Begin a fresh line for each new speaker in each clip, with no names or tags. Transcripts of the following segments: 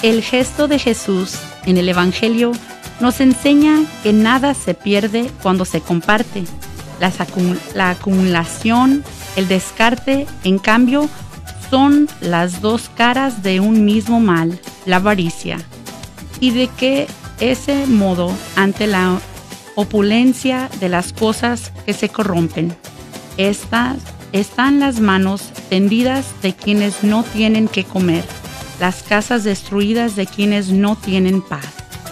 El gesto de Jesús en el Evangelio nos enseña que nada se pierde cuando se comparte. La acumulación, el descarte, en cambio, son las dos caras de un mismo mal, la avaricia. Y de que ese modo, ante la opulencia de las cosas que se corrompen, están las manos tendidas de quienes no tienen que comer, las casas destruidas de quienes no tienen paz.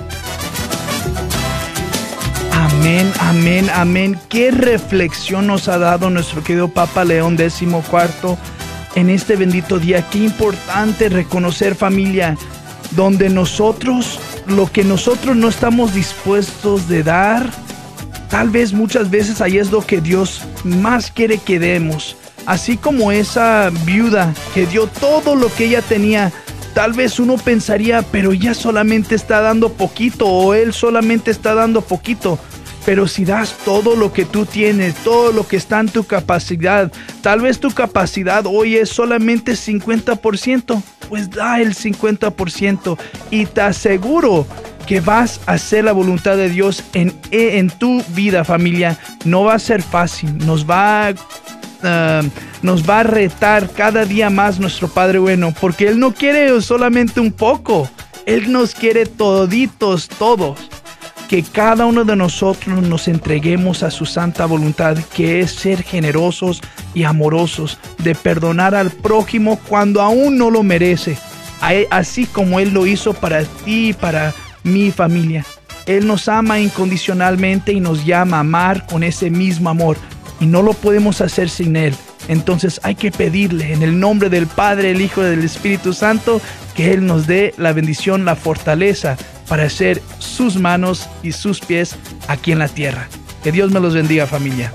Amén, amén, amén. Qué reflexión nos ha dado nuestro querido Papa León XIV en este bendito día. Qué importante reconocer, familia, donde lo que nosotros no estamos dispuestos de dar, tal vez muchas veces ahí es lo que Dios más quiere que demos. Así como esa viuda que dio todo lo que ella tenía, tal vez uno pensaría, pero ella solamente está dando poquito o él solamente está dando poquito. Pero si das todo lo que tú tienes, todo lo que está en tu capacidad, tal vez tu capacidad hoy es solamente 50%, pues da el 50% y te aseguro que vas a hacer la voluntad de Dios en tu vida, familia. No va a ser fácil, nos va a retar cada día más nuestro Padre bueno, porque Él no quiere solamente un poco, Él nos quiere toditos, todos. Que cada uno de nosotros nos entreguemos a su santa voluntad, que es ser generosos y amorosos, de perdonar al prójimo cuando aún no lo merece, así como Él lo hizo para ti y para mi familia. Él nos ama incondicionalmente y nos llama a amar con ese mismo amor, y no lo podemos hacer sin Él. Entonces hay que pedirle en el nombre del Padre, el Hijo y del Espíritu Santo que Él nos dé la bendición, la fortaleza para ser sus manos y sus pies aquí en la tierra. Que Dios me los bendiga, familia.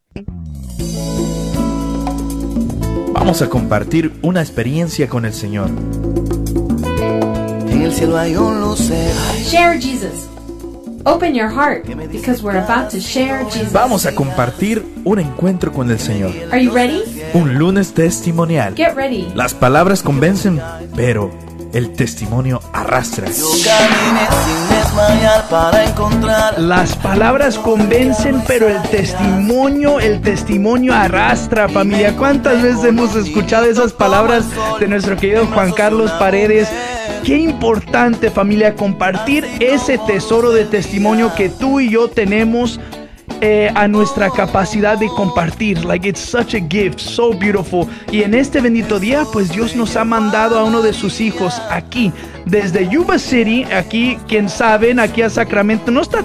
Vamos a compartir una experiencia con el Señor.
En el cielo hay un lucero.
Share Jesus. Open your heart because we're about to share Jesus.
Vamos a compartir un encuentro con el Señor.
Are you ready?
Un lunes testimonial.
Get ready.
Las palabras convencen, pero el testimonio arrastra.
Yo caminé sin desmayar para encontrar.
Las palabras convencen, pero el testimonio arrastra, familia. ¿Cuántas veces hemos escuchado esas palabras de nuestro querido Juan Carlos Paredes? Qué importante, familia, compartir ese tesoro de testimonio que tú y yo tenemos a nuestra capacidad de compartir. Like it's such a gift, so beautiful. Y en este bendito día, pues Dios nos ha mandado a uno de sus hijos aquí, desde Yuba City, aquí, quien saben, aquí a Sacramento. No está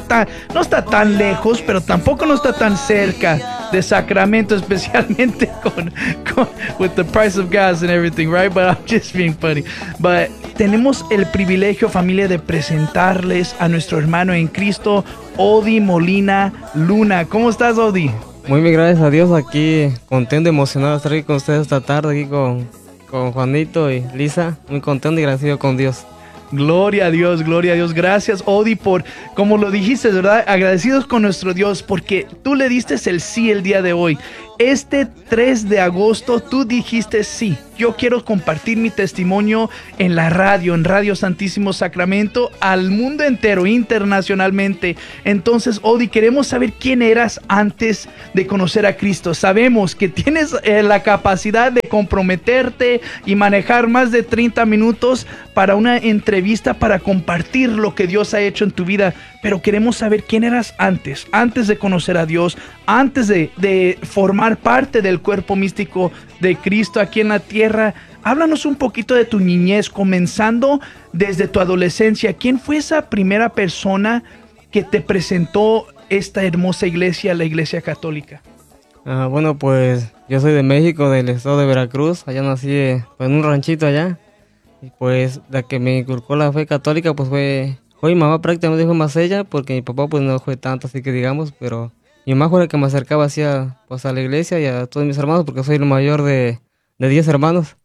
tan lejos, pero tampoco no está tan cerca de Sacramento, especialmente con with the price of gas and everything, right? But I'm just being funny. But tenemos el privilegio, familia, de presentarles a nuestro hermano en Cristo, Odi Molina Luna. ¿Cómo estás, Odi?
Muy bien, gracias a Dios. Aquí contento, emocionado de estar aquí con ustedes esta tarde, aquí con Juanito y Lisa. Muy contento y agradecido con Dios.
Gloria a Dios, gloria a Dios. Gracias, Odi, por, como lo dijiste, ¿verdad? Agradecidos con nuestro Dios porque tú le diste el sí el día de hoy. Este 3 de agosto tú dijiste sí. Yo quiero compartir mi testimonio en la radio, en Radio Santísimo Sacramento, al mundo entero, internacionalmente. Entonces, Odi, queremos saber quién eras antes de conocer a Cristo. Sabemos que tienes la capacidad de comprometerte y manejar más de 30 minutos para una entrevista, para compartir lo que Dios ha hecho en tu vida. Pero queremos saber quién eras antes de conocer a Dios, antes de formar parte del cuerpo místico de Cristo aquí en la tierra. Háblanos un poquito de tu niñez, comenzando desde tu adolescencia. ¿Quién fue esa primera persona que te presentó esta hermosa iglesia, la Iglesia Católica?
Bueno, pues yo soy de México, del estado de Veracruz. Allá nací en un ranchito allá. Y pues la que me inculcó la fe católica pues fue mi mamá. Prácticamente fue más ella, porque mi papá pues no fue tanto, así que digamos, pero mi mamá fue la que me acercaba hacia pues a la iglesia y a todos mis hermanos, porque soy el mayor de 10 hermanos.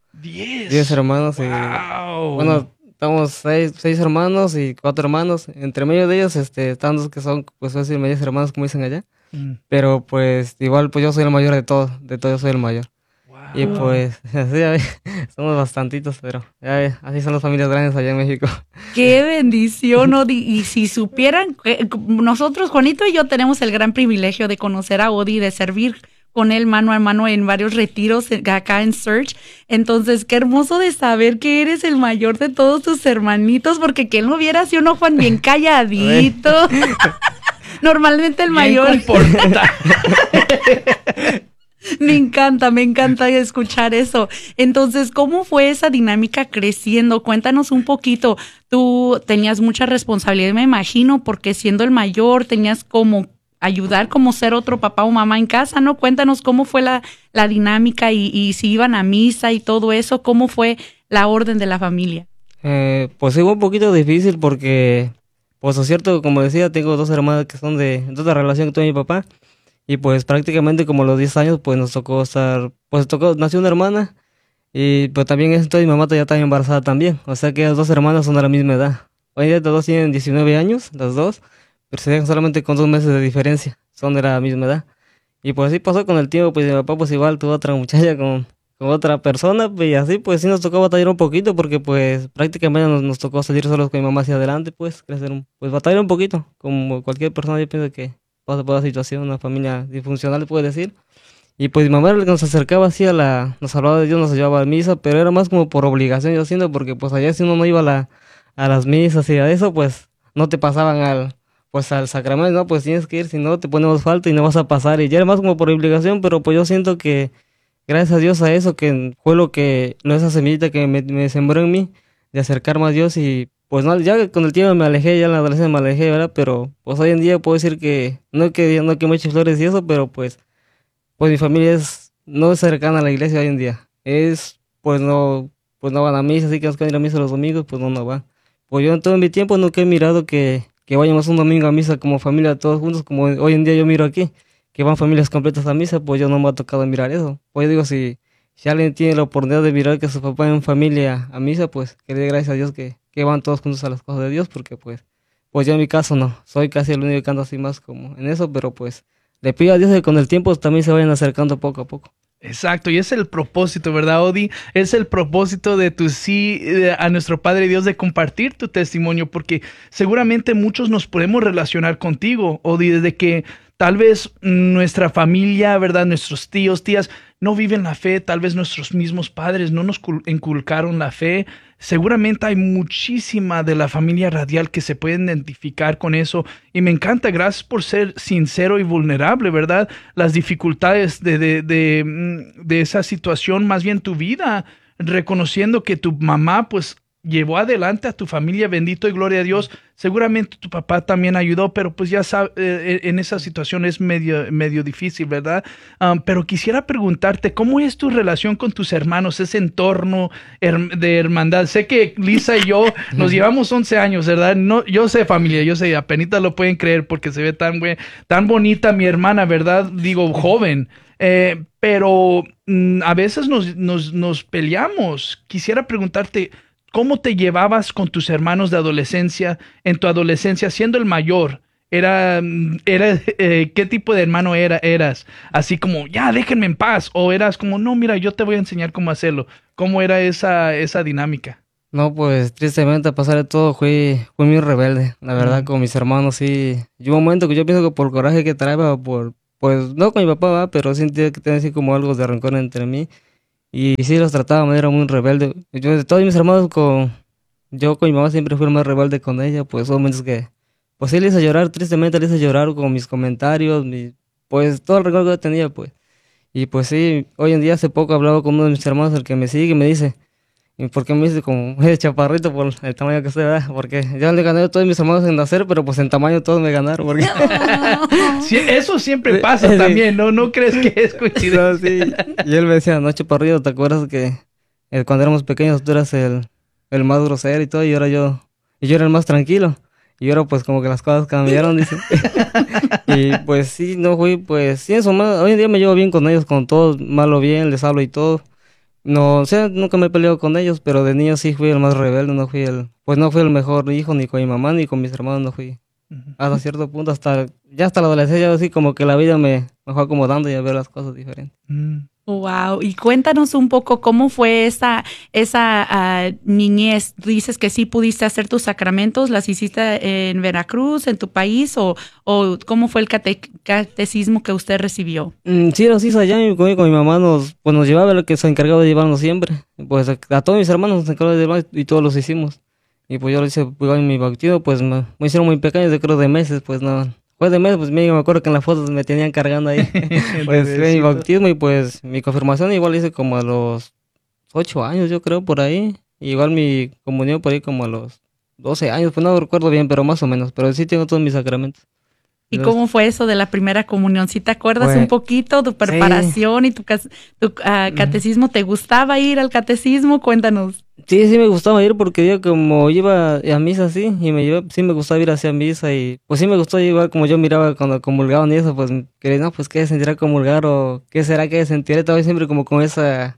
10 hermanos. Y,
wow.
Bueno, estamos 6 hermanos y 4 hermanos. Entre medio de ellos están dos que son, pues voy a decir, medios hermanos, como dicen allá. Pero pues igual pues yo soy el mayor de todos yo soy el mayor.
Wow.
Y pues, así, ya ve, somos bastantitos, pero ya ve, así son las familias grandes allá en México.
¡Qué bendición, Odi! Y si supieran, nosotros, Juanito y yo, tenemos el gran privilegio de conocer a Odi, de servir con él mano a mano en varios retiros acá en Search. Entonces, qué hermoso de saber que eres el mayor de todos tus hermanitos, porque ¿quién lo viera si uno, Juan, bien calladito? Normalmente el mayor... Me encanta escuchar eso. Entonces, ¿cómo fue esa dinámica creciendo? Cuéntanos un poquito. Tú tenías mucha responsabilidad, me imagino, porque siendo el mayor tenías como ayudar, como ser otro papá o mamá en casa, ¿no? Cuéntanos cómo fue la dinámica y si iban a misa y todo eso, ¿cómo fue la orden de la familia?
Pues sí, fue un poquito difícil porque, pues es cierto, como decía, tengo 2 hermanas que son de otra relación que tuve mi papá. Y pues prácticamente como a los 10 años pues nos tocó nació una hermana y pues también entonces mi mamá ya estaba embarazada también. O sea que las 2 hermanas son de la misma edad. Hoy en día las 2 tienen 19 años, las 2, pero se dejan solamente con 2 meses de diferencia. Son de la misma edad. Y pues así pasó con el tiempo, pues mi papá pues igual tuvo otra muchacha con otra persona, pues, y así pues sí nos tocó batallar un poquito porque pues prácticamente nos tocó salir solos con mi mamá hacia adelante, pues crecer, pues batallar un poquito, como cualquier persona yo pienso que pasa por la situación, una familia disfuncional, puede decir. Y pues mi mamá era la que nos acercaba así nos hablaba de Dios, nos llevaba a misa, pero era más como por obligación yo haciendo, porque pues allá si uno no iba a las misas y a eso, pues no te pasaban al sacramento, no, pues tienes que ir, si no te ponemos falta y no vas a pasar, y ya era más como por obligación, pero pues yo siento que gracias a Dios a eso, que fue esa semillita que me sembró en mí, de acercarme a Dios y pues no, ya con el tiempo me alejé, ya en la adolescencia me alejé, ¿verdad? Pero pues hoy en día puedo decir que no que me eche flores y eso, pero pues mi familia no es cercana a la iglesia hoy en día. Pues no van a misa, así que nos pueden ir a misa los domingos, pues no van. Pues yo en todo mi tiempo nunca he mirado que vayamos un domingo a misa como familia todos juntos, como hoy en día yo miro aquí, que van familias completas a misa, pues yo no me ha tocado mirar eso. Pues yo digo, si alguien tiene la oportunidad de mirar que su papá en familia a misa, pues que le dé gracias a Dios que van todos juntos a las cosas de Dios, porque pues yo en mi caso no, soy casi el único que ando así más como en eso, pero pues le pido a Dios que con el tiempo también se vayan acercando poco a poco.
Exacto, y es el propósito, ¿verdad, Odi? Es el propósito de tu a nuestro Padre Dios de compartir tu testimonio, porque seguramente muchos nos podemos relacionar contigo, Odi, desde que tal vez nuestra familia, ¿verdad? Nuestros tíos, tías, no viven la fe, tal vez nuestros mismos padres no nos inculcaron la fe. Seguramente hay muchísima de la familia radial que se pueden identificar con eso. Y me encanta, gracias por ser sincero y vulnerable, ¿verdad? Las dificultades de esa situación, más bien tu vida, reconociendo que tu mamá, pues, llevó adelante a tu familia, bendito y gloria a Dios. Seguramente tu papá también ayudó, pero pues ya sabes, en esa situación es medio difícil, ¿verdad? Pero quisiera preguntarte, ¿cómo es tu relación con tus hermanos, ese entorno de hermandad? Sé que Lisa y yo nos llevamos 11 años, ¿verdad? No, yo sé, familia, yo sé, apenas lo pueden creer porque se ve tan bonita mi hermana, ¿verdad? Digo, joven. Pero a veces nos peleamos. Quisiera preguntarte, ¿cómo te llevabas con tus hermanos de adolescencia, en tu adolescencia, siendo el mayor? ¿Qué tipo de hermano eras? Así como, ya, déjenme en paz. ¿O eras como, no, mira, yo te voy a enseñar cómo hacerlo? ¿Cómo era esa dinámica?
No, pues tristemente a pasar de todo fui muy rebelde, la verdad, con mis hermanos, sí. Llegó un momento que yo pienso que por coraje que traía, pues no con mi papá, ¿va? Pero sentía que tenía así como algo de rencor entre mí. Y sí, los trataba de manera muy rebelde. Yo de todos mis hermanos, yo con mi mamá siempre fui el más rebelde con ella, pues son momentos que, pues sí le hice llorar, tristemente le hice llorar con mis comentarios, pues todo el rencor que yo tenía, pues. Y pues sí, hoy en día hace poco hablaba con uno de mis hermanos, el que me sigue, y me dice, ¿y por qué me dice como medio chaparrito por el tamaño que soy, verdad? Porque yo le gané a todos mis hermanos en nacer, pero pues en tamaño todos me ganaron. Porque...
Sí, eso siempre pasa también, ¿no? ¿No crees que es coincidencia?
No, sí. Y él me decía, no, chaparrito, ¿te acuerdas que cuando éramos pequeños tú eras el más grosero y todo? Y ahora yo era el más tranquilo. Y ahora pues como que las cosas cambiaron, dice. Y pues sí, no fui, pues sí, eso más. Hoy en día me llevo bien con ellos, con todos, malo bien, les hablo y todo. No, o sea, nunca me he peleado con ellos, pero de niño sí fui el más rebelde, no fui el mejor hijo, ni con mi mamá, ni con mis hermanos, no fui. Hasta cierto punto, hasta la adolescencia, así como que la vida me fue acomodando y a ver las cosas diferentes.
Wow, y cuéntanos un poco cómo fue esa niñez. Dices que sí pudiste hacer tus sacramentos, ¿las hiciste en Veracruz, en tu país, o cómo fue el catecismo que usted recibió?
Sí, los hice allá, con mi mamá nos llevaba, lo que se encargaba de llevarnos siempre. Pues a todos mis hermanos nos encargaba de llevar y todos los hicimos. Y pues yo lo hice pues, en mi bautizo, pues me hicieron muy pequeños, yo creo de meses, pues no. Después de meses, pues me acuerdo que en las fotos me tenían cargando ahí. Pues fue mi bautismo y pues mi confirmación igual hice como a los 8 años, yo creo, por ahí. Igual mi comunión por ahí como a los 12 años, pues no recuerdo bien, pero más o menos. Pero sí tengo todos mis sacramentos.
¿Y cómo fue eso de la primera comunión? ¿Sí te acuerdas
Pues,
un poquito tu preparación y tu catecismo? ¿Te gustaba ir al catecismo? Cuéntanos.
Sí, sí me gustaba ir porque yo como iba a misa así y sí me gustaba ir hacia misa y pues sí me gustó igual como yo miraba cuando comulgaban y eso, pues quería, no, pues qué sentirá comulgar o qué será que sentiré, estaba siempre como con esa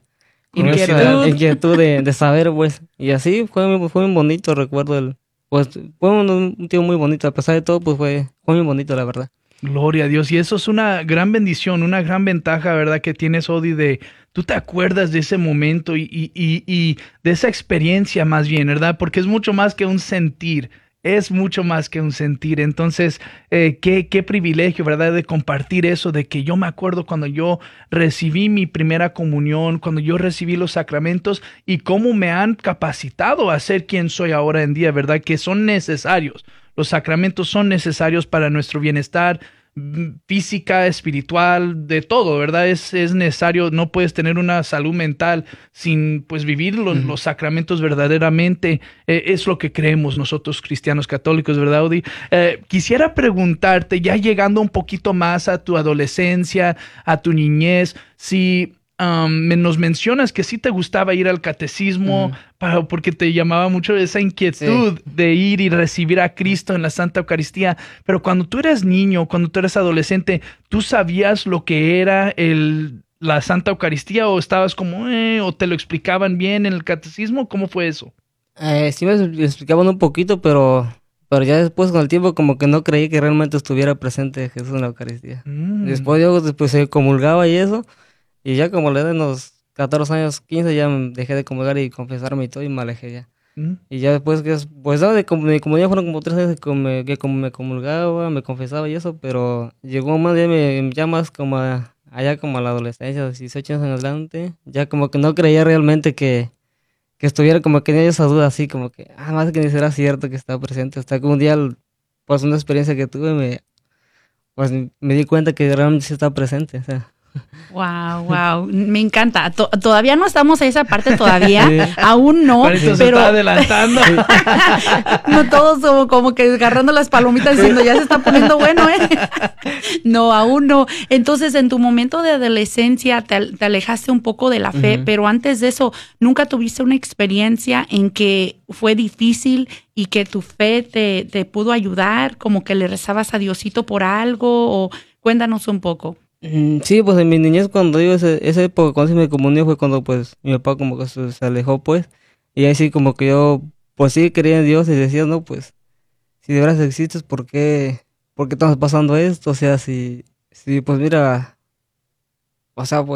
inquietud de saber, pues. Y así fue muy bonito, recuerdo pues fue un tiempo muy bonito, a pesar de todo, pues fue muy bonito, la verdad.
Gloria a Dios. Y eso es una gran bendición, una gran ventaja, ¿verdad? Que tienes, Odi, tú te acuerdas de ese momento y de esa experiencia más bien, ¿verdad? Porque es mucho más que un sentir. Es mucho más que un sentir. Entonces, qué privilegio, ¿verdad? De compartir eso, de que yo me acuerdo cuando yo recibí mi primera comunión, cuando yo recibí los sacramentos y cómo me han capacitado a ser quien soy ahora en día, ¿verdad? Que son necesarios. Los sacramentos son necesarios para nuestro bienestar física, espiritual, de todo, ¿verdad? Es necesario, no puedes tener una salud mental sin pues vivir los sacramentos verdaderamente. Es lo que creemos nosotros cristianos católicos, ¿verdad, Odi? Quisiera preguntarte, ya llegando un poquito más a tu adolescencia, a tu niñez, si nos mencionas que sí te gustaba ir al catecismo porque te llamaba mucho esa inquietud de ir y recibir a Cristo en la Santa Eucaristía, pero cuando tú eras niño, cuando tú eras adolescente, ¿tú sabías lo que era la Santa Eucaristía o estabas como, o te lo explicaban bien en el catecismo? ¿Cómo fue eso?
Sí me explicaban un poquito, pero ya después con el tiempo como que no creí que realmente estuviera presente Jesús en la Eucaristía. Después se comulgaba y eso. Y ya como le de unos 14 años, 15, ya dejé de comulgar y confesarme y todo y me alejé ya. Y ya después, pues no, de comunidad fueron como 3 años que me comulgaba, me confesaba y eso, pero llegó más, ya más como allá como a la adolescencia, 18 años en adelante, ya como que no creía realmente que estuviera, como que tenía esa duda así, como que, más que ni será cierto que estaba presente, hasta que un día, pues una experiencia que tuve, pues me di cuenta que realmente sí estaba presente, o sea.
Wow, me encanta. Todavía no estamos a esa parte todavía, aún no,
pero se está adelantando.
No todos como que agarrando las palomitas diciendo ya se está poniendo bueno, No, aún no. Entonces, en tu momento de adolescencia te alejaste un poco de la fe, pero antes de eso, ¿nunca tuviste una experiencia en que fue difícil y que tu fe te pudo ayudar, como que le rezabas a Diosito por algo? O cuéntanos un poco.
Sí, pues en mi niñez cuando digo esa época cuando se me comunió fue cuando pues mi papá como que se alejó pues y ahí sí como que yo pues sí creía en Dios y decía no pues si de verdad existes ¿por qué estamos pasando esto? O sea si pues mira o sea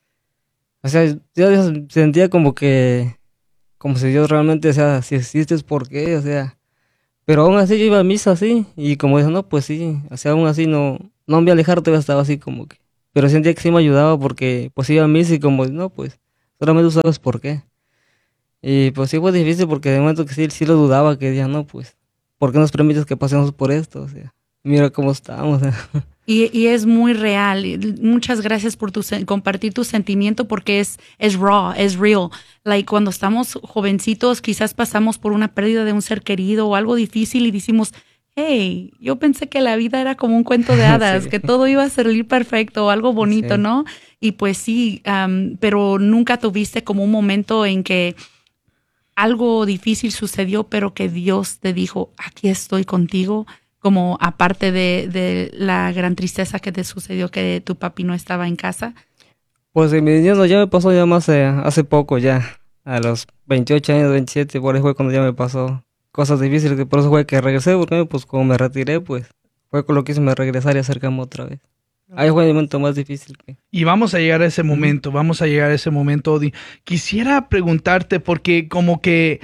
yo sentía como si Dios realmente o sea si existes ¿por qué? O sea pero aún así yo iba a misa así y como dije no pues sí o sea aún así no me voy a alejar, todavía estaba así como que... Pero sentía que sí me ayudaba porque pues iba a misa y como, no, pues, solamente tú sabes por qué. Y pues sí fue difícil porque de momento que sí lo dudaba, que decía, no, pues, ¿por qué nos permites que pasemos por esto? O sea, mira cómo estamos.
Y es muy real. Muchas gracias por compartir tu sentimiento porque es raw, es real. Like cuando estamos jovencitos, quizás pasamos por una pérdida de un ser querido o algo difícil y decimos... Hey, yo pensé que la vida era como un cuento de hadas, que todo iba a salir perfecto o algo bonito, ¿no? Y pues sí, pero nunca tuviste como un momento en que algo difícil sucedió, pero que Dios te dijo, aquí estoy contigo, como aparte de la gran tristeza que te sucedió que tu papi no estaba en casa.
Pues en mi niñez ya me pasó ya más hace poco ya, a los 28 años, 27, por ahí fue cuando ya me pasó. Cosas difíciles, que por eso fue que regresé, porque pues como me retiré, pues fue con lo que hice me regresar y acercarme otra vez. Ahí fue el momento más difícil.
Y vamos a llegar a ese momento, Odi. Quisiera preguntarte porque como que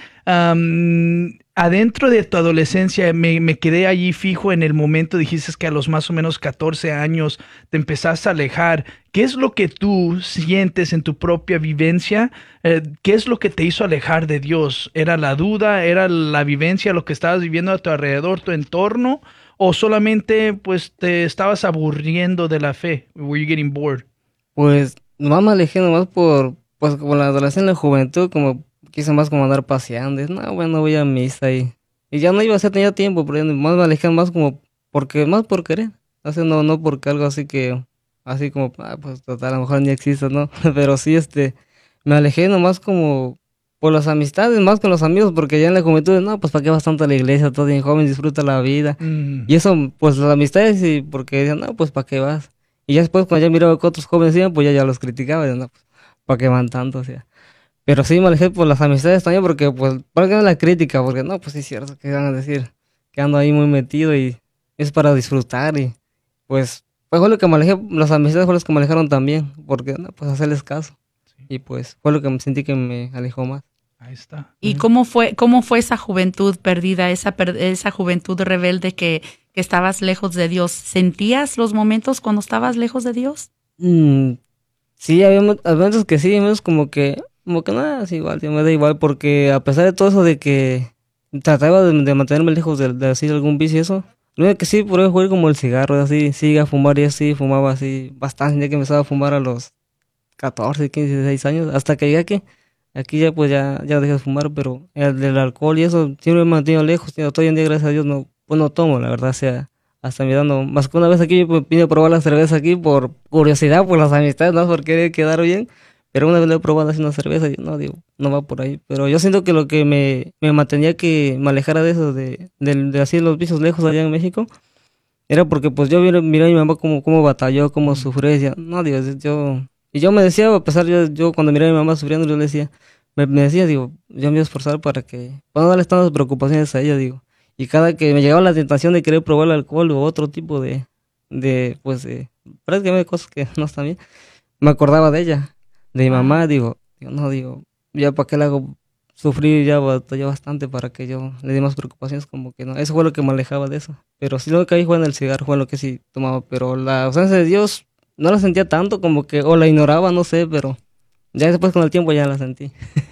adentro de tu adolescencia me quedé allí fijo en el momento, dijiste que a los más o menos 14 años te empezaste a alejar. ¿Qué es lo que tú sientes en tu propia vivencia? ¿Qué es lo que te hizo alejar de Dios? ¿Era la duda? ¿Era la vivencia, lo que estabas viviendo a tu alrededor, tu entorno? ¿O solamente pues te estabas aburriendo de la fe? Were you getting bored?
Pues nomás me alejé nomás pues como la adolescencia en la juventud, como quise más como andar paseando. Y, no, bueno, voy a misa y ya no iba a ser, tenía tiempo, pero más me alejé más como más por querer. O sea, no porque algo así como, pues total, a lo mejor ni existe, ¿no? Pero sí, me alejé nomás como por las amistades, más con los amigos, porque ya en la juventud, no, pues para qué vas tanto a la iglesia, todo bien joven, disfruta la vida. Y eso, pues las amistades, y porque decían, no, pues para qué vas. Y ya después, cuando ya miraba que otros jóvenes iban, pues ya los criticaba, y no, pues para qué van tanto, o sea. Pero sí me alejé por las amistades también, porque pues, para que no la crítica, porque no, pues sí es cierto, que van a decir que ando ahí muy metido y es para disfrutar, y pues fue lo que me alejé, las amistades fueron las que me alejaron también, porque no, pues hacerles caso. Sí. Y pues fue lo que me sentí que me alejó más.
Ahí está.
¿Y cómo fue esa juventud perdida, esa juventud rebelde que estabas lejos de Dios? ¿Sentías los momentos cuando estabas lejos de Dios?
Sí, había momentos que sí, momentos como que nada, es igual, tío, me da igual, porque a pesar de todo eso de que trataba de mantenerme lejos de así algún vicio y eso, lo único que sí, por ejemplo, fue como el cigarro, así, sí, a fumar y así, fumaba así bastante, ya que empezaba a fumar a los 14, 15, 16 años, hasta que llegué aquí ya pues ya dejé de fumar, pero el del alcohol y eso siempre me he mantenido lejos, tío. Hoy en día, gracias a Dios, no tomo, la verdad, o sea, hasta mirando, más que una vez aquí yo vine a probar la cerveza aquí por curiosidad, por las amistades, no por querer quedar bien, pero una vez lo he probado así una cerveza y no, digo, no va por ahí, pero yo siento que lo que me mantenía que me alejara de eso, de así los vicios lejos allá en México, era porque pues yo miré a mi mamá cómo batalló, cómo sufrió, y decía, no, digo, y yo me decía, a pesar, yo cuando miré a mi mamá sufriendo, yo le decía, me decía, digo, yo me voy a esforzar para no darles tantas preocupaciones a ella, digo. Y cada que me llegaba la tentación de querer probar el alcohol o otro tipo de prácticamente cosas que no están bien, me acordaba de ella, de mi mamá, digo, ya para qué le hago sufrir, ya batallé bastante para que yo le dé más preocupaciones, como que no. Eso fue lo que me alejaba de eso. Pero sí, lo que ahí fue en el cigarro, fue lo que sí tomaba, pero la ausencia de Dios no la sentía tanto, como que, o la ignoraba, no sé, pero ya después con el tiempo ya la sentí.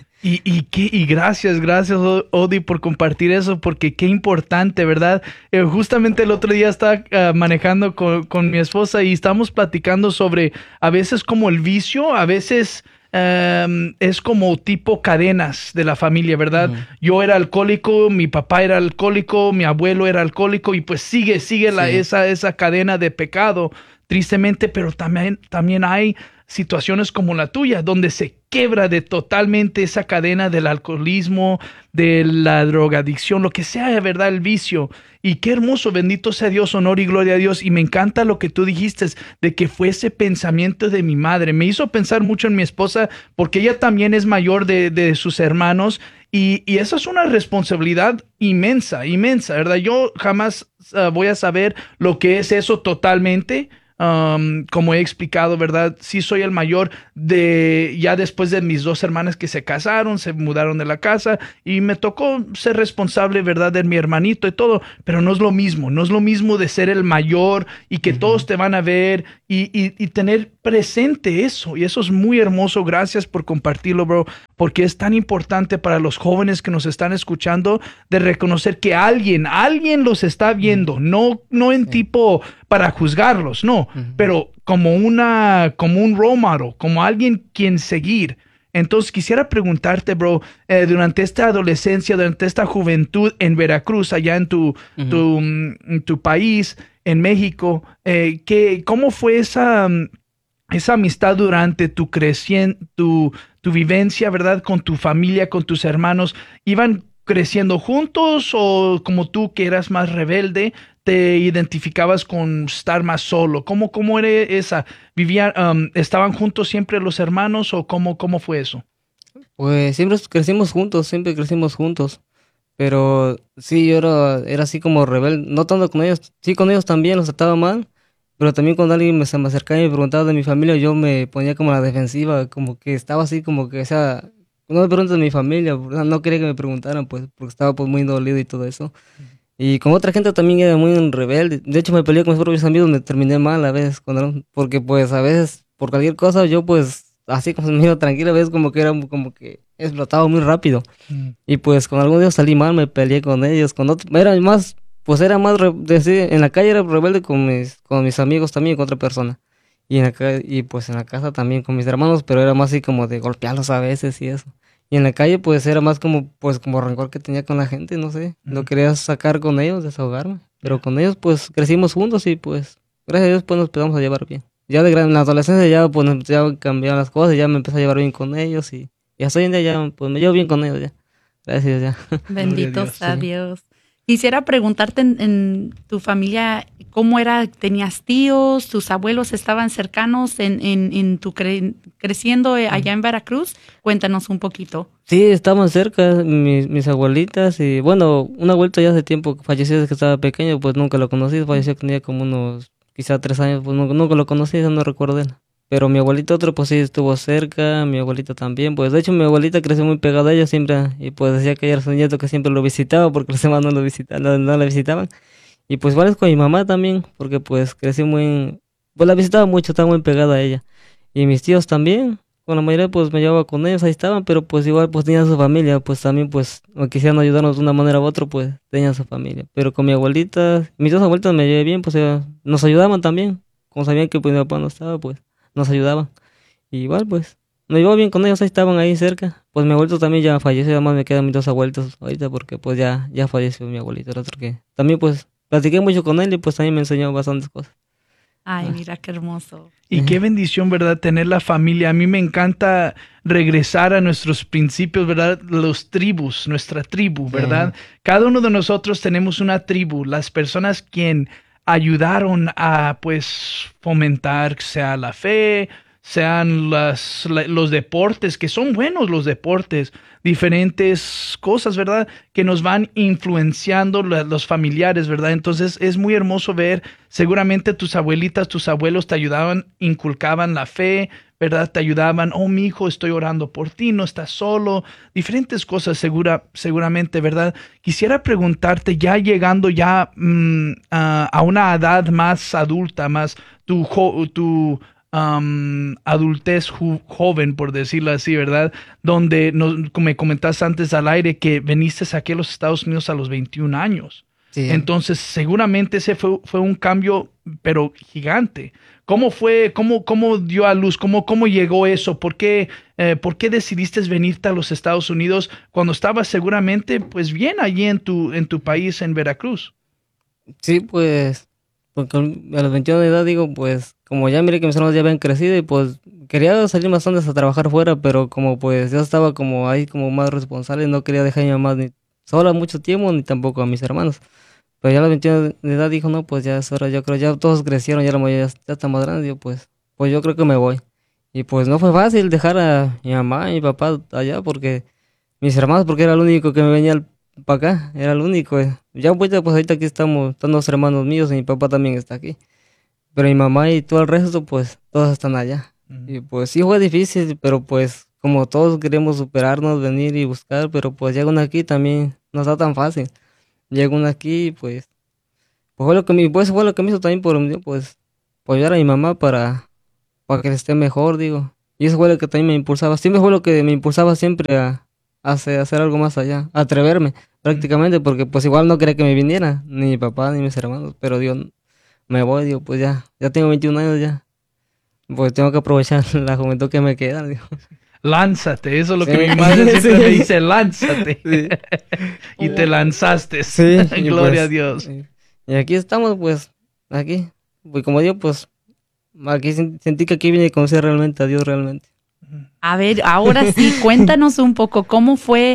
Y gracias, Odi, por compartir eso, porque qué importante, ¿verdad? Justamente el otro día estaba manejando con mi esposa y estábamos platicando sobre a veces como el vicio, a veces es como tipo cadenas de la familia, ¿verdad? Uh-huh. Yo era alcohólico, mi papá era alcohólico, mi abuelo era alcohólico y pues sigue sí. esa cadena de pecado, tristemente, pero también hay situaciones como la tuya, donde se quebra totalmente esa cadena del alcoholismo, de la drogadicción, lo que sea, ¿verdad? El vicio. Y qué hermoso, bendito sea Dios, honor y gloria a Dios. Y me encanta lo que tú dijiste, de que fue ese pensamiento de mi madre. Me hizo pensar mucho en mi esposa, porque ella también es mayor de sus hermanos. Y esa es una responsabilidad inmensa, ¿verdad? Yo jamás voy a saber lo que es eso totalmente. Como he explicado, ¿verdad? Sí soy el mayor ya después de mis dos hermanas que se casaron, se mudaron de la casa y me tocó ser responsable, ¿verdad? De mi hermanito y todo, pero no es lo mismo de ser el mayor y que todos te van a ver y tener presente eso, y eso es muy hermoso. Gracias por compartirlo, bro, porque es tan importante para los jóvenes que nos están escuchando de reconocer que alguien los está viendo, no en tipo para juzgarlos, no, pero como un role model, como alguien quien seguir. Entonces quisiera preguntarte, bro, durante esta adolescencia, durante esta juventud en Veracruz, allá en tu país, en México, ¿cómo fue esa amistad durante tu vivencia, ¿verdad? Con tu familia, con tus hermanos. ¿Iban creciendo juntos o como tú, que eras más rebelde, te identificabas con estar más solo? ¿Cómo era esa? ¿Estaban juntos siempre los hermanos o cómo fue eso?
Pues siempre crecimos juntos. Pero sí, yo era así como rebelde, no tanto con ellos, sí con ellos también los trataba mal, Pero también cuando alguien se me acercaba y me preguntaba de mi familia, yo me ponía como a la defensiva, como que estaba así, como que, o sea, no me preguntas de mi familia, ¿verdad? No quería que me preguntaran, pues, porque estaba pues muy dolido y todo eso. Y con otra gente también era muy rebelde. De hecho, me peleé con mis propios amigos, me terminé mal a veces, porque pues a veces, por cualquier cosa, yo pues, así como me iba tranquilo, a veces como que era como que explotaba muy rápido. Y pues con algunos de ellos salí mal, me peleé con ellos, con otros, era más, en la calle era rebelde con mis amigos también, con otra persona. Y pues en la casa también con mis hermanos, pero era más así como de golpearlos a veces y eso. Y en la calle pues era más como rencor que tenía con la gente, no sé. Lo quería sacar con ellos, desahogarme. Pero con ellos pues crecimos juntos y pues gracias a Dios pues nos empezamos a llevar bien. Ya en la adolescencia ya pues ya cambiaron las cosas, ya me empecé a llevar bien con ellos y hasta hoy en día ya pues me llevo bien con ellos ya. Gracias ya.
Benditos a Dios. Quisiera preguntarte en tu familia, ¿cómo era? ¿Tenías tíos? ¿Tus abuelos estaban cercanos en tu creciendo allá en Veracruz? Cuéntanos un poquito.
Sí, estaban cerca mis abuelitas y bueno, una abuelita ya hace tiempo que falleció desde que estaba pequeño, pues nunca lo conocí, falleció que tenía como unos quizá 3 años, pues nunca lo conocí, no recuerdo de él. Pero mi abuelito otro pues sí estuvo cerca, mi abuelita también, pues de hecho mi abuelita creció muy pegada a ella siempre y pues decía que ella era su nieto que siempre lo visitaba porque los demás no lo visitaban, no la visitaban. Y pues igual es con mi mamá también, porque pues creció pues la visitaba mucho, estaba muy pegada a ella. Y mis tíos también, con la mayoría pues me llevaba con ellos, ahí estaban, pero pues igual pues tenían su familia, pues también pues no quisieran ayudarnos de una manera u otra, pues tenían su familia. Pero con mi abuelita, mis 2 abuelitas me llevé bien, pues nos ayudaban también, como sabían que pues mi papá no estaba, pues nos ayudaban. Y igual pues me llevaba bien con ellos, ahí estaban ahí cerca. Pues mi abuelito también ya falleció, además me quedan mis 2 abuelitos ahorita porque pues ya falleció mi abuelito, el otro que también pues platiqué mucho con él y pues también me enseñó bastantes cosas.
Ay, mira qué hermoso.
Y qué bendición, ¿verdad? Tener la familia. A mí me encanta regresar a nuestros principios, ¿verdad? Los tribus, nuestra tribu, ¿verdad? Cada uno de nosotros tenemos una tribu. Las personas quien ayudaron a, pues, fomentar, sea la fe, sean los deportes, que son buenos los deportes, diferentes cosas, ¿verdad? Que nos van influenciando los familiares, ¿verdad? Entonces es muy hermoso ver, seguramente tus abuelitas, tus abuelos te ayudaban, inculcaban la fe, ¿verdad? Te ayudaban, oh, mi hijo, estoy orando por ti, no estás solo, diferentes cosas seguramente, ¿verdad? Quisiera preguntarte, ya llegando ya a una edad más adulta, más tu adultez joven, por decirlo así, ¿verdad? Donde me comentaste antes al aire que viniste aquí a los Estados Unidos a los 21 años. Sí. Entonces, seguramente ese fue un cambio, pero gigante. ¿Cómo fue? ¿Cómo dio a luz? ¿Cómo llegó eso? ¿Por qué decidiste venirte a los Estados Unidos cuando estabas seguramente, pues, bien allí en tu país, en Veracruz?
Sí, pues, porque a los 21 de edad, digo, pues, como ya miré que mis hermanos ya habían crecido y pues quería salir más antes a trabajar fuera, pero como pues ya estaba como ahí como más responsable, no quería dejar a mi mamá ni sola mucho tiempo, ni tampoco a mis hermanos. Pero ya a los 21 de edad dijo, no, pues ya es hora, yo creo, ya todos crecieron, ya la mayoría ya está más grande, digo, pues yo creo que me voy. Y pues no fue fácil dejar a mi mamá y mi papá allá, porque mis hermanos, porque era el único que me venía para acá, era el único. Ya pues ahorita aquí están 2 hermanos míos y mi papá también está aquí. Pero mi mamá y todo el resto, pues, todos están allá. Y pues sí fue difícil, pero pues, como todos queremos superarnos, venir y buscar, pero pues llega uno aquí también, no está tan fácil. Llega uno aquí, pues fue lo que me hizo también pues apoyar a mi mamá para que esté mejor, digo. Y eso fue lo que también me impulsaba, siempre fue lo que me impulsaba siempre a hacer algo más allá, a atreverme, prácticamente, porque pues igual no quería que me viniera, ni mi papá, ni mis hermanos, pero digo, me voy, digo, pues ya tengo 21 años ya, pues tengo que aprovechar la juventud que me queda, digo.
Lánzate, eso es lo que mi madre siempre me dice, lánzate. Sí. Y te lanzaste. Sí. Gloria a Dios.
Y aquí estamos, pues, aquí. Pues como digo, pues, aquí sentí que aquí vine a conocer realmente a Dios realmente.
A ver, ahora sí, cuéntanos un poco, ¿cómo fue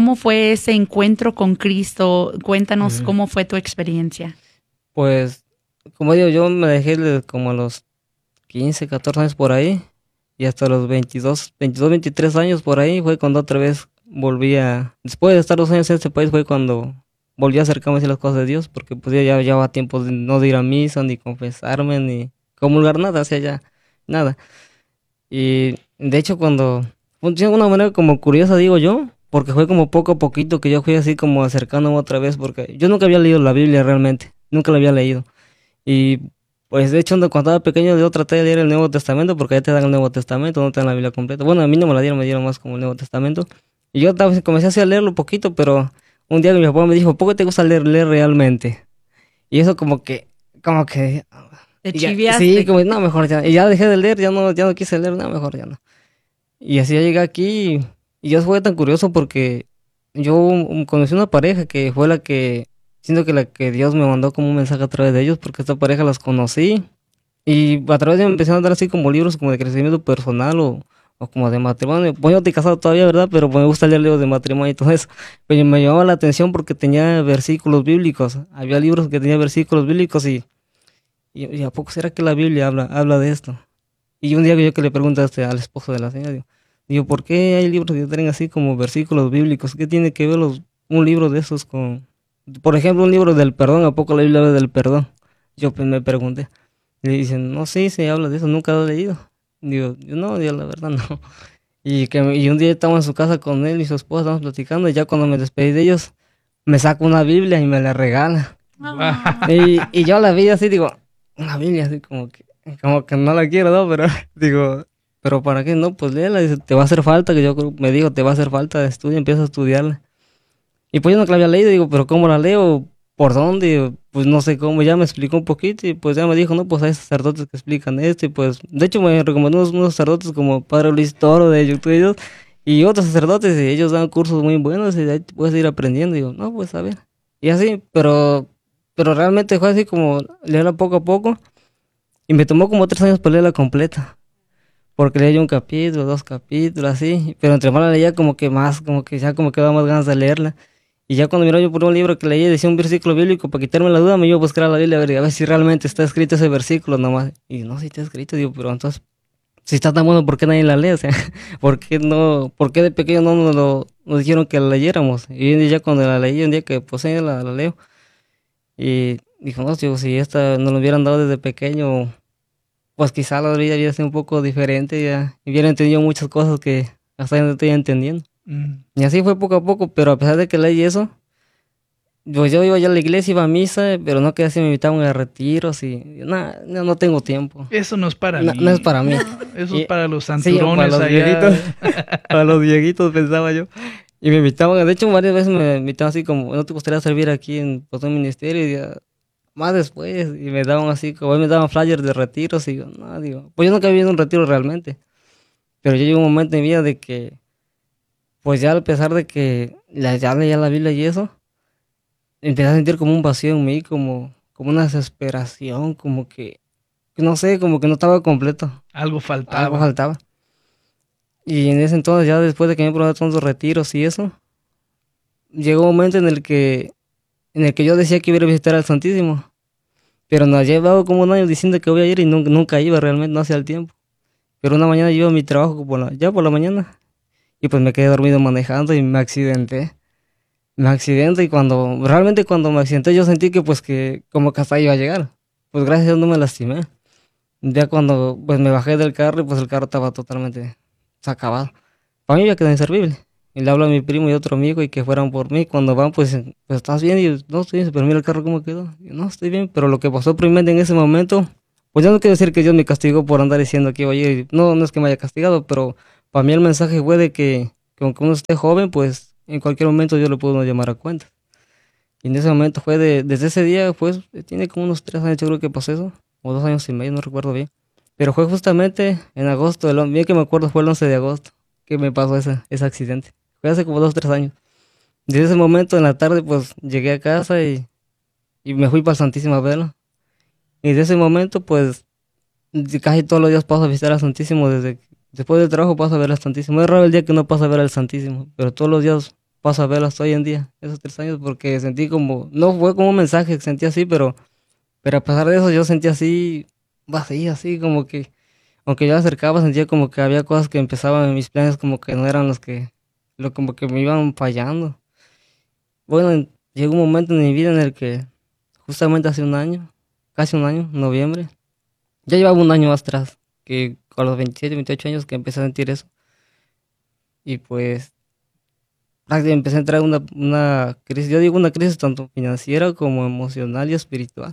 ese encuentro con Cristo? Cuéntanos cómo fue tu experiencia.
Pues, como digo, yo me dejé como a los 15, 14 años por ahí. Y hasta los 22, 23 años por ahí fue cuando otra vez después de estar 2 años en este país, fue cuando volví a acercarme a las cosas de Dios, porque pues ya llevaba tiempo de no de ir a misa, ni confesarme, ni comulgar nada, o sea, ya nada. Y de hecho cuando, de una manera como curiosa digo yo, porque fue como poco a poquito que yo fui así como acercándome otra vez, porque yo nunca había leído la Biblia realmente, nunca la había leído. Y pues de hecho cuando estaba pequeño yo traté de leer el Nuevo Testamento, porque ya te dan el Nuevo Testamento, no te dan la Biblia completa. Bueno, a mí no me la dieron, me dieron más como el Nuevo Testamento. Y yo comencé así a leerlo poquito, pero un día mi papá me dijo, ¿por qué te gusta leer realmente? Y eso como que...
Te
ya,
chiviaste.
sí, como, no, mejor ya. Y ya dejé de leer, ya no quise leer, no, mejor ya no. Y así ya llegué aquí y yo fue tan curioso porque yo conocí una pareja que fue siento que la que Dios me mandó como un mensaje a través de ellos, porque esta pareja las conocí y a través de ellos me empezaron a dar así como libros como de crecimiento personal o como de matrimonio. Pues yo no estoy casado todavía, ¿verdad? Pero pues me gusta leer libros de matrimonio y todo eso. Pero me llamaba la atención porque tenía versículos bíblicos. Había libros que tenían versículos bíblicos y ¿a poco será que la Biblia habla de esto? Y un día que le pregunté al esposo de la señora, digo, ¿por qué hay libros que tienen así como versículos bíblicos? ¿Qué tiene que ver un libro de esos con, por ejemplo, un libro del perdón? ¿A poco la Biblia habla del perdón? Yo pues me pregunté. Y le dicen, no, sí, se habla de eso, nunca lo he leído. Digo, yo no, digo, la verdad no. Y un día estaba en su casa con él y su esposa, estábamos platicando, y ya cuando me despedí de ellos, me saca una Biblia y me la regala. Y yo la vi así, digo, una Biblia así como que no la quiero, ¿no? Pero digo, ¿pero para qué? No, pues léela, dice, te va a hacer falta, me dijo, te va a hacer falta, estudia, empieza a estudiarla. Y pues yo no la había leído, digo, ¿pero cómo la leo? ¿Por dónde? Pues no sé cómo, ya me explicó un poquito y pues ya me dijo, no, pues hay sacerdotes que explican esto y pues, de hecho me recomendó unos sacerdotes como Padre Luis Toro de YouTube y otros sacerdotes y ellos dan cursos muy buenos y de ahí puedes ir aprendiendo. Y digo, no, pues a ver. Y así, pero realmente fue así como leerla poco a poco y me tomó como 3 años para leerla completa. Porque leía un capítulo, 2 capítulos, así, pero entre más la leía como que ya como que daba más ganas de leerla. Y ya cuando miraba yo por un libro que leía decía un versículo bíblico, para quitarme la duda me iba a buscar a la Biblia a ver si realmente está escrito ese versículo nomás. Y no, si está escrito, digo, pero entonces, si está tan bueno, ¿por qué nadie la lee? O sea, ¿por qué de pequeño no nos dijeron que la leyéramos? Y un día ya cuando la leí, un día que pues la leo, y dijo, no, digo, si esta nos lo hubieran dado desde pequeño, pues quizá la vida hubiera sido un poco diferente, ya hubiera entendido muchas cosas que hasta ya no estoy entendiendo. Y así fue poco a poco, pero a pesar de que leí eso, pues yo iba ya a la iglesia, iba a misa, pero no quedé así, me invitaban a retiros y no tengo tiempo.
Eso no es para mí.
No es para mí.
Eso es para los santurones
para los
allá.
viejitos, para los viejitos pensaba yo. Y me invitaban, de hecho varias veces me invitaban así como, ¿no te gustaría servir aquí en un ministerio? Y ya, más después, y me daban así, como me daban flyers de retiros y digo, pues yo nunca había vivido un retiro realmente. Pero yo llegó un momento en mi vida de que pues ya a pesar de que ya leía la Biblia y eso, empecé a sentir como un vacío en mí, como una desesperación, como que no sé, como que no estaba completo.
Algo faltaba.
Algo faltaba. Y en ese entonces, ya después de que me probé tantos retiros y eso, llegó un momento en el que yo decía que iba a ir a visitar al Santísimo, pero nos llevaba como un año diciendo que voy a ir y nunca iba realmente, no hacía el tiempo. Pero una mañana yo iba a mi trabajo ya por la mañana. Y pues me quedé dormido manejando y me accidenté. Y cuando me accidenté yo sentí que pues que como que hasta iba a llegar. Pues gracias a Dios no me lastimé. Ya cuando pues me bajé del carro y pues el carro estaba totalmente acabado. Para mí ya quedó inservible. Y le hablo a mi primo y otro amigo y que fueran por mí. Cuando van pues ¿estás bien? Y yo, no estoy bien, pero mira el carro cómo quedó. Y yo, no, estoy bien, pero lo que pasó primero en ese momento, pues ya no quiero decir que Dios me castigó por andar diciendo que iba a ir. No es que me haya castigado, pero para mí el mensaje fue de que aunque uno esté joven, pues en cualquier momento yo lo puedo llamar a cuenta. Y en ese momento fue desde ese día, pues tiene como unos 3 años yo creo que pasó eso, o 2 años y medio, no recuerdo bien. Pero fue justamente en agosto, bien que me acuerdo fue el 11 de agosto que me pasó ese accidente. Fue hace como 2 o 3 años. Desde ese momento en la tarde pues llegué a casa y me fui para el Santísimo a verlo. Y desde ese momento pues casi todos los días paso a visitar al Santísimo después del trabajo paso a ver al Santísimo. Es raro el día que no paso a ver al Santísimo, pero todos los días paso a verlo hasta hoy en día, esos 3 años, porque sentí como, no fue como un mensaje que sentí así, pero a pesar de eso yo sentí así, vacío, así como que, aunque yo me acercaba, sentía como que había cosas que empezaban en mis planes como que no eran como que me iban fallando. Bueno, llegó un momento en mi vida en el que justamente hace un año, casi un año, en noviembre, ya llevaba un año más atrás, que a los 27, 28 años que empecé a sentir eso. Y pues prácticamente empecé a entrar en una crisis, yo digo una crisis tanto financiera como emocional y espiritual.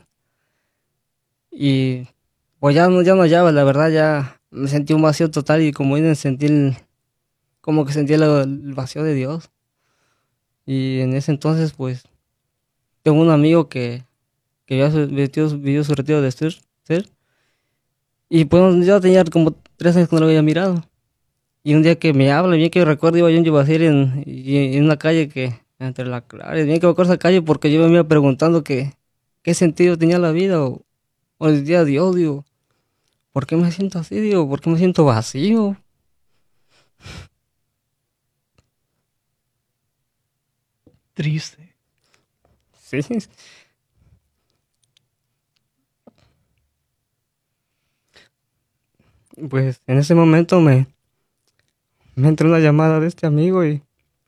Y pues ya no hallaba, la verdad ya me sentí un vacío total y como como que sentí el vacío de Dios. Y en ese entonces pues tengo un amigo que ya vivió su retiro de ser. Y pues ya tenía como 3 años que no lo había mirado. Y un día que me habla, bien que recuerdo, iba yo en Yubacir en una calle que, entre la Clara, bien que me acuerdo esa calle porque yo me iba preguntando qué sentido tenía la vida o el día de Dios, digo, ¿por qué me siento así, digo? ¿Por qué me siento vacío?
Triste.
Sí. Pues en ese momento me entró una llamada de este amigo y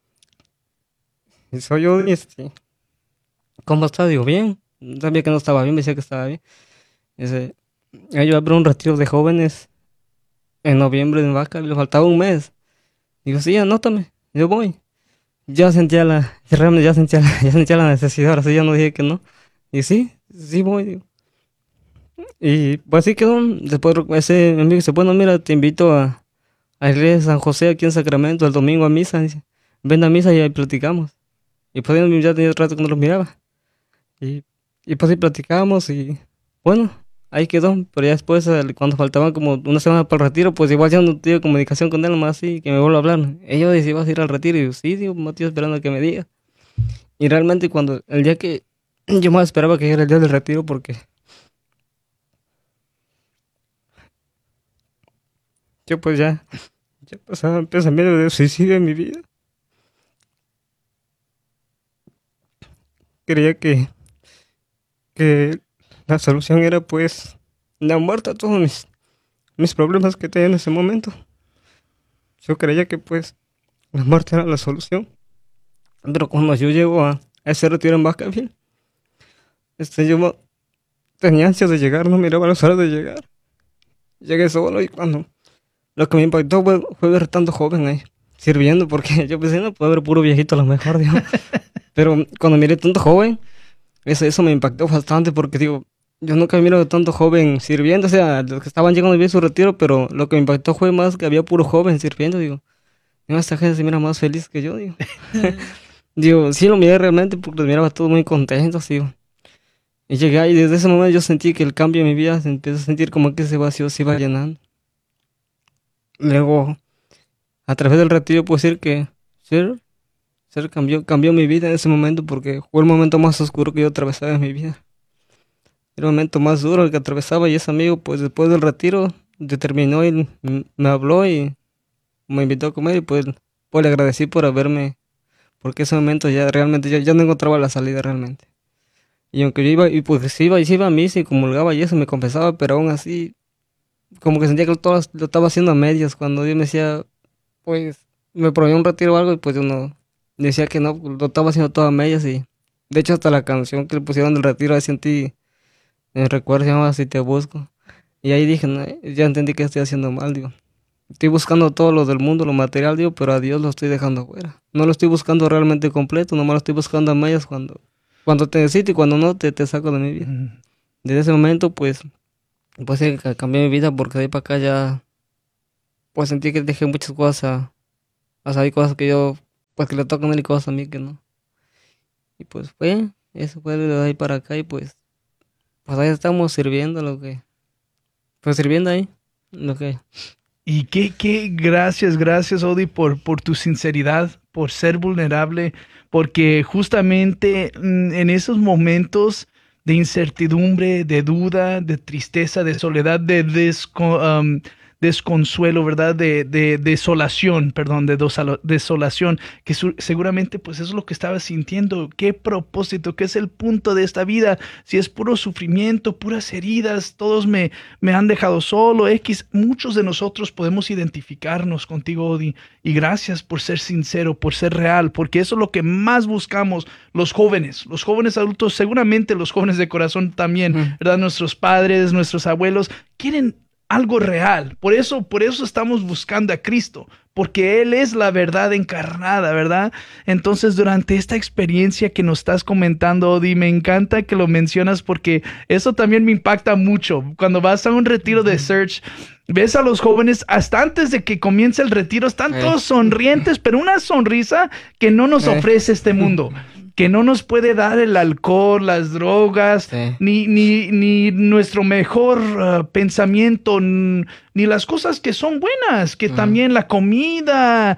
soy yo, ¿cómo está? Digo, bien. Sabía que no estaba bien, me decía que estaba bien. Dice, yo iba a abrir un retiro de jóvenes en noviembre en Vaca, le faltaba un mes. Digo, sí, anótame, yo voy. Realmente ya sentía la necesidad, ahora sí ya no dije que no. Y sí voy, digo. Y pues así quedó. Después ese amigo dice, bueno, mira, te invito a la iglesia de San José aquí en Sacramento el domingo a misa. Dice, ven a misa y ahí platicamos. Y pues ya tenía rato que no los miraba. Y pues ahí platicamos y bueno, ahí quedó. Pero ya después, cuando faltaba como una semana para el retiro, pues igual ya no tuve comunicación con él, nomás así, que me vuelva a hablar. Ellos decían, ¿vas a ir al retiro? Y yo, sí, digo, no estoy esperando a que me diga. Y realmente el día que yo más esperaba que era el día del retiro porque yo pues ya pasaba pensamiento de suicidio en mi vida. Creía que la solución era pues la muerte a todos mis problemas que tenía en ese momento. Yo creía que pues la muerte era la solución. Pero cuando yo llego a ese retiro en Vacaville, yo tenía ansias de llegar, no miraba las horas de llegar. Llegué solo y cuando lo que me impactó fue ver tanto joven ahí sirviendo, porque yo pensé, no puede haber puro viejito a lo mejor, digo. Pero cuando miré tanto joven, eso me impactó bastante porque digo, yo nunca he mirado tanto joven sirviendo, o sea, los que estaban llegando bien su retiro, pero lo que me impactó fue más que había puro joven sirviendo, digo. Esta gente se mira más feliz que yo, digo. Digo, sí lo miré realmente porque los miraba todos muy contentos, digo. Y llegué ahí y desde ese momento yo sentí que el cambio en mi vida se empieza a sentir como que ese vacío se iba llenando. Luego, a través del retiro puedo decir que Ser cambió mi vida en ese momento porque fue el momento más oscuro que yo atravesaba en mi vida. Era el momento más duro el que atravesaba y ese amigo pues después del retiro determinó y me habló y me invitó a comer y pues le agradecí por haberme, porque ese momento ya realmente ya no encontraba la salida realmente. Y aunque yo iba y pues iba a misa y comulgaba y eso me confesaba, pero aún así como que sentía que todo lo estaba haciendo a medias cuando Dios me decía, pues me prohibió un retiro o algo y pues yo no decía que no, lo estaba haciendo todo a medias y de hecho hasta la canción que le pusieron del retiro ahí sentí, recuerdo, se llamaba Si Te Busco. Y ahí dije, no, ya entendí que estoy haciendo mal, digo. Estoy buscando todo lo del mundo, lo material, digo, pero a Dios lo estoy dejando fuera. No lo estoy buscando realmente completo, nomás lo estoy buscando a medias cuando te necesito y cuando no, te saco de mi vida. Desde ese momento, pues sí, cambié mi vida porque de ahí para acá ya, pues sentí que dejé muchas cosas, o sea, hay cosas que yo, pues que le tocan a él y cosas a mí que no. Y pues eso fue de ahí para acá y pues ahí estamos sirviendo sirviendo ahí, lo que...
Y gracias Odi por tu sinceridad, por ser vulnerable, porque justamente en esos momentos de incertidumbre, de duda, de tristeza, de soledad, desconsuelo, ¿verdad? De desolación, perdón, desolación, que seguramente pues es lo que estaba sintiendo. ¿Qué propósito? ¿Qué es el punto de esta vida? Si es puro sufrimiento, puras heridas, todos me han dejado solo, muchos de nosotros podemos identificarnos contigo, Odi, y gracias por ser sincero, por ser real, porque eso es lo que más buscamos los jóvenes adultos, seguramente los jóvenes de corazón también, ¿verdad? Nuestros padres, nuestros abuelos, quieren algo real. Por eso estamos buscando a Cristo, porque Él es la verdad encarnada, ¿verdad? Entonces, durante esta experiencia que nos estás comentando, Odi, me encanta que lo mencionas porque eso también me impacta mucho. Cuando vas a un retiro de Search, ves a los jóvenes hasta antes de que comience el retiro, están todos sonrientes, pero una sonrisa que no nos ofrece este mundo, que no nos puede dar el alcohol, las drogas, ni nuestro mejor pensamiento, ni las cosas que son buenas, que también la comida,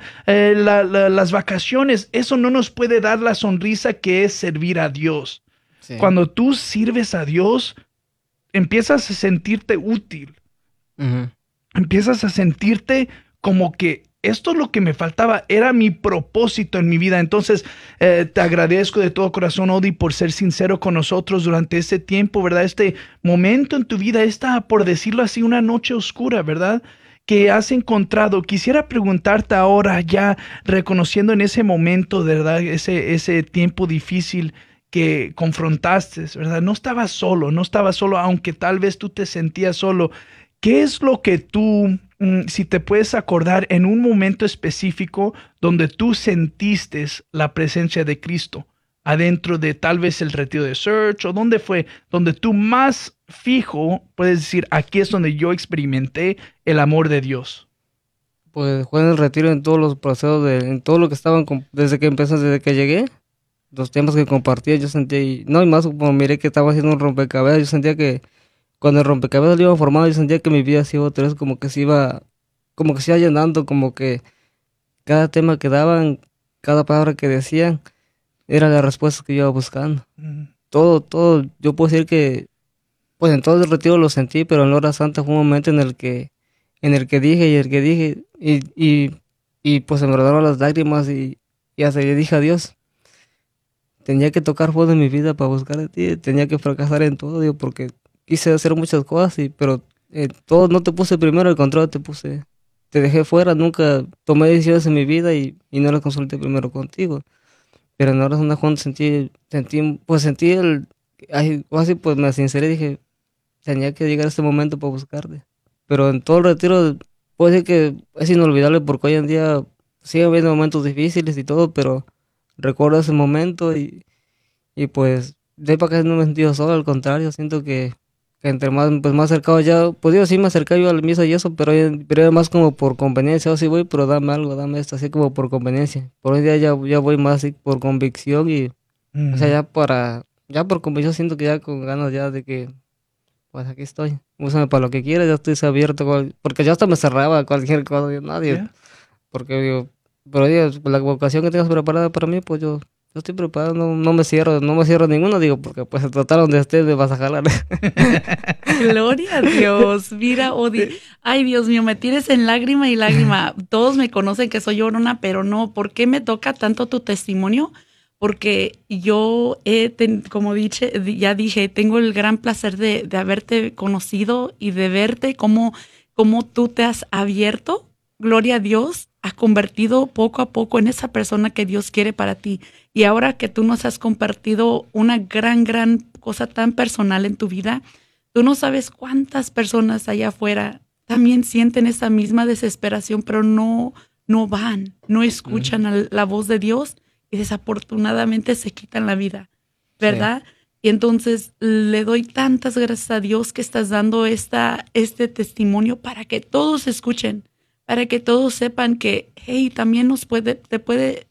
las vacaciones, eso no nos puede dar la sonrisa que es servir a Dios. Sí. Cuando tú sirves a Dios, empiezas a sentirte útil. Empiezas a sentirte como que esto es lo que me faltaba, era mi propósito en mi vida. Entonces, te agradezco de todo corazón, Odi, por ser sincero con nosotros durante este tiempo, ¿verdad? Este momento en tu vida, esta, por decirlo así, una noche oscura, ¿verdad? Que has encontrado. Quisiera preguntarte ahora, ya reconociendo en ese momento, ¿verdad? Ese tiempo difícil que confrontaste, ¿verdad? No estabas solo, aunque tal vez tú te sentías solo. ¿Qué es lo que tú, si te puedes acordar, en un momento específico donde tú sentiste la presencia de Cristo adentro de tal vez el retiro de Search, o dónde fue donde tú más fijo puedes decir, aquí es donde yo experimenté el amor de Dios?
Pues fue en el retiro, en todos los procesos, en todo lo que estaban, desde que llegué, los temas que compartía, yo sentía, y más como miré que estaba haciendo un rompecabezas, yo sentía que cuando el rompecabezas lo iba formando, yo sentía que mi vida se iba otra vez, como que se iba llenando, como que cada tema que daban, cada palabra que decían, era la respuesta que yo iba buscando. Todo, yo puedo decir que, pues en todo el retiro lo sentí, pero en la hora santa fue un momento en el que dije, y pues se me rodaron las lágrimas, y hasta le dije a Dios, tenía que tocar fondo en mi vida para buscar a ti, tenía que fracasar en todo, digo, porque quise hacer muchas cosas, pero todo no te puse primero, al contrario, te dejé fuera, nunca tomé decisiones en mi vida y no las consulté primero contigo. Pero en horas cuando sentí así pues me sinceré, dije, tenía que llegar a este momento para buscarte. Pero en todo el retiro, puedo decir que es inolvidable porque hoy en día sigue habiendo momentos difíciles y todo, pero recuerdo ese momento y pues de ahí para acá no me he sentido solo, al contrario, siento que entre más acercado ya, pues digo, sí me acercaba yo a la misa y eso, pero era más como por conveniencia, sí voy, pero dame algo, dame esto, así como por conveniencia. Por hoy día ya voy más así por convicción y, o sea, ya por convicción siento que ya con ganas ya de que, pues aquí estoy, úsame para lo que quieras, ya estoy abierto, porque yo hasta me cerraba a cualquier cosa, digo, nadie, porque digo, pero digo, la vocación que tengas preparada para mí, pues yo estoy preparado, no me cierro ninguno, digo, porque pues se trataron de ustedes, me vas a jalar.
Gloria a Dios, mira, Odi, ay Dios mío, me tienes en lágrima y lágrima. Todos me conocen que soy llorona, pero no, ¿por qué me toca tanto tu testimonio? Porque yo, como ya dije, tengo el gran placer de haberte conocido y de verte cómo tú te has abierto, gloria a Dios, has convertido poco a poco en esa persona que Dios quiere para ti. Y ahora que tú nos has compartido una gran cosa tan personal en tu vida, tú no sabes cuántas personas allá afuera también sienten esa misma desesperación, pero no van, no escuchan la voz de Dios y desafortunadamente se quitan la vida, ¿verdad? Sí. Y entonces le doy tantas gracias a Dios que estás dando este testimonio para que todos escuchen, para que todos sepan que, hey, también te puede